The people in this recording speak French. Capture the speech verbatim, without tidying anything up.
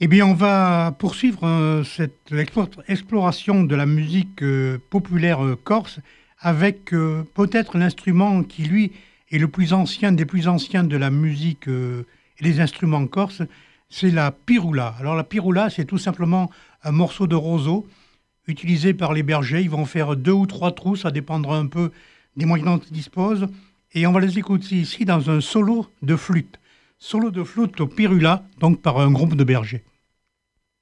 Eh bien, on va poursuivre euh, cette explo- exploration de la musique euh, populaire euh, corse avec euh, peut-être l'instrument qui, lui, est le plus ancien des plus anciens de la musique euh, et des instruments corses, c'est la piroula. Alors, la piroula, c'est tout simplement un morceau de roseau utilisé par les bergers. Ils vont faire deux ou trois trous, ça dépendra un peu des moyens dont ils disposent. Et on va les écouter ici dans un solo de flûte. Solo de flûte au pirula, donc par un groupe de bergers.